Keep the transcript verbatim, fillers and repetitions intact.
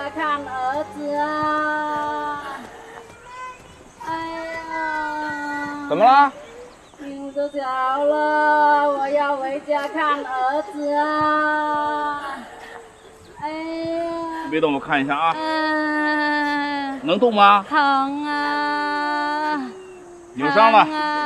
家看儿子啊！哎呀， 怎么了？ 病都着了，我要回家看儿子啊！哎呀， 别动，我看一下啊。 嗯， 能动吗？ 疼啊！ 扭伤了。 疼啊